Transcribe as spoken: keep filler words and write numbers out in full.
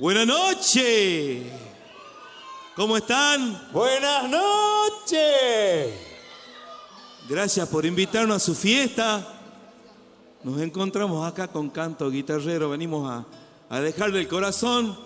Buenas noches. ¿Cómo están? Buenas noches. Gracias por invitarnos a su fiesta. Nos encontramos acá con Canto Guitarrero. Venimos a, a dejarle el corazón